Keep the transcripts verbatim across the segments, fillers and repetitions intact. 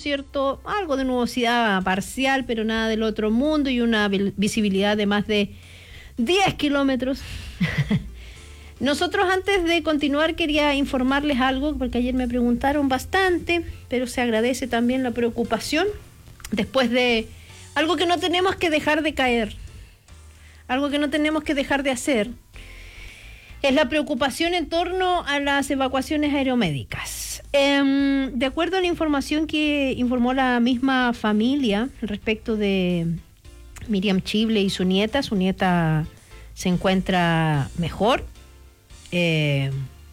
¿cierto? Algo de nubosidad parcial, pero nada del otro mundo, y una visibilidad de más de diez kilómetros. Nosotros, antes de continuar, quería informarles algo, porque ayer me preguntaron bastante, pero se agradece también la preocupación después de algo que no tenemos que dejar de caer, algo que no tenemos que dejar de hacer. Es la preocupación en torno a las evacuaciones aeromédicas. Eh, de acuerdo a la información que informó la misma familia respecto de Miriam Chible y su nieta, su nieta se encuentra mejor. Eh,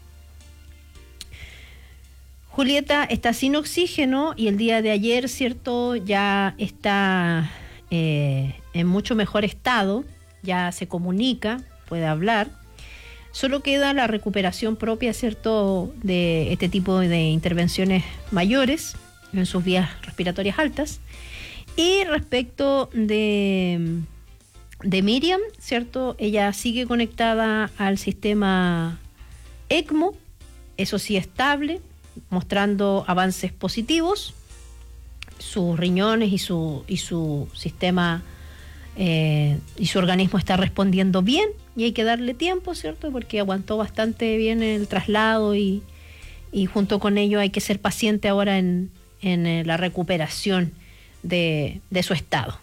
Julieta está sin oxígeno y el día de ayer, ¿cierto?, ya está eh, en mucho mejor estado, ya se comunica, puede hablar. Solo queda la recuperación propia, ¿cierto?, de este tipo de intervenciones mayores en sus vías respiratorias altas. Y respecto de, de Miriam, ¿cierto?, ella sigue conectada al sistema ECMO, eso sí, estable, mostrando avances positivos. Sus riñones y su, y su sistema eh, y su organismo está respondiendo bien, y hay que darle tiempo, ¿cierto?, porque aguantó bastante bien el traslado, y, y junto con ello hay que ser paciente ahora en, en la recuperación de, de su estado.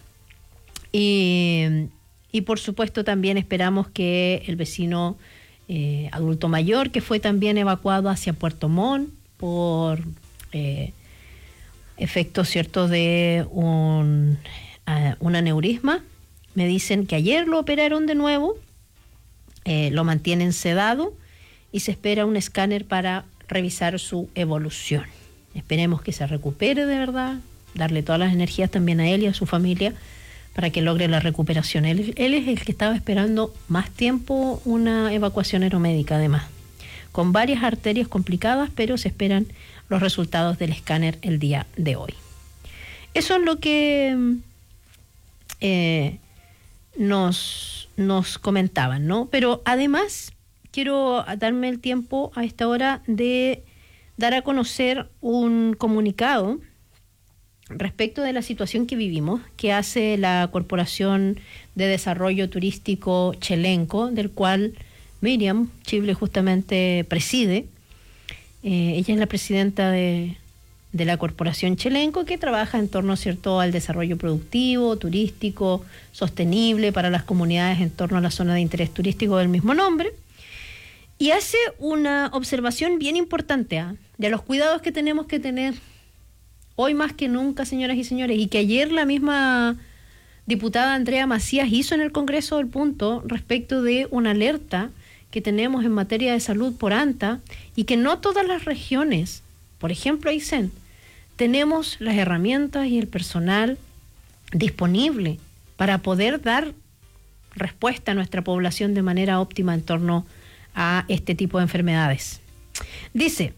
Y, y por supuesto también esperamos que el vecino eh, adulto mayor, que fue también evacuado hacia Puerto Montt por eh, efectos, ¿cierto?, de un, uh, un aneurisma, me dicen que ayer lo operaron de nuevo. Eh, lo mantienen sedado y se espera un escáner para revisar su evolución. Esperemos que se recupere de verdad, darle todas las energías también a él y a su familia para que logre la recuperación. Él, él es el que estaba esperando más tiempo una evacuación aeromédica, además, con varias arterias complicadas, pero se esperan los resultados del escáner el día de hoy. Eso es lo que eh, nos... nos comentaban, ¿no? Pero además quiero darme el tiempo a esta hora de dar a conocer un comunicado respecto de la situación que vivimos, que hace la Corporación de Desarrollo Turístico Chelenco, del cual Miriam Chible justamente preside. Eh, ella es la presidenta de, de la Corporación Chelenco, que trabaja en torno, ¿cierto?, al desarrollo productivo, turístico, sostenible para las comunidades en torno a la zona de interés turístico del mismo nombre, y hace una observación bien importante ¿eh? de los cuidados que tenemos que tener hoy más que nunca, señoras y señores, y que ayer la misma diputada Andrea Macías hizo en el Congreso del Punto respecto de una alerta que tenemos en materia de salud por ANTA, y que no todas las regiones, por ejemplo Aysén, tenemos las herramientas y el personal disponible para poder dar respuesta a nuestra población de manera óptima en torno a este tipo de enfermedades. Dice: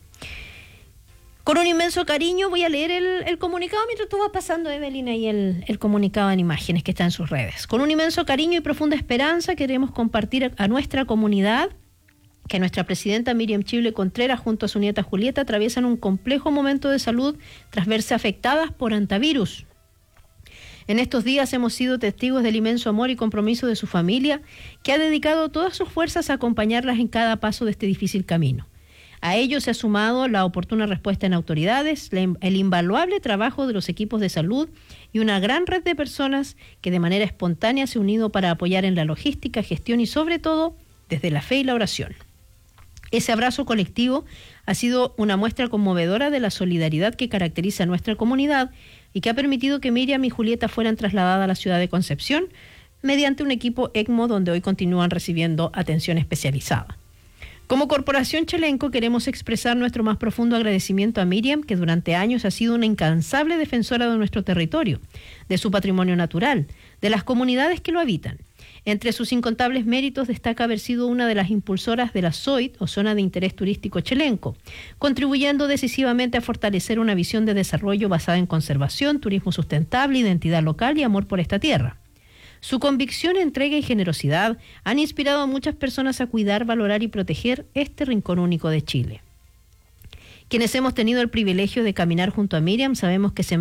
con un inmenso cariño, voy a leer el, el comunicado mientras tú vas pasando, Evelyn, ahí el, el comunicado en imágenes que está en sus redes. Con un inmenso cariño y profunda esperanza queremos compartir a, a nuestra comunidad que nuestra presidenta Miriam Chible Contreras junto a su nieta Julieta atraviesan un complejo momento de salud tras verse afectadas por antivirus. En estos días hemos sido testigos del inmenso amor y compromiso de su familia, que ha dedicado todas sus fuerzas a acompañarlas en cada paso de este difícil camino. A ello se ha sumado la oportuna respuesta en autoridades, el invaluable trabajo de los equipos de salud y una gran red de personas que de manera espontánea se ha unido para apoyar en la logística, gestión y sobre todo desde la fe y la oración. Ese abrazo colectivo ha sido una muestra conmovedora de la solidaridad que caracteriza a nuestra comunidad y que ha permitido que Miriam y Julieta fueran trasladadas a la ciudad de Concepción mediante un equipo ECMO donde hoy continúan recibiendo atención especializada. Como Corporación Chelenco queremos expresar nuestro más profundo agradecimiento a Miriam, que durante años ha sido una incansable defensora de nuestro territorio, de su patrimonio natural, de las comunidades que lo habitan. Entre sus incontables méritos destaca haber sido una de las impulsoras de la Z O I T, o Zona de Interés Turístico Chelenco, contribuyendo decisivamente a fortalecer una visión de desarrollo basada en conservación, turismo sustentable, identidad local y amor por esta tierra. Su convicción, entrega y generosidad han inspirado a muchas personas a cuidar, valorar y proteger este rincón único de Chile. Quienes hemos tenido el privilegio de caminar junto a Miriam sabemos que se